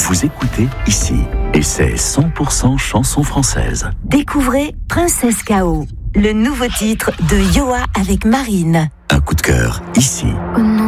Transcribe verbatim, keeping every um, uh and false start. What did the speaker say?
vous écoutez ici. Et c'est cent pour cent chanson française. Découvrez Princesse K O, le nouveau titre de Yoa avec Marine. Un coup de cœur ici. Oh non.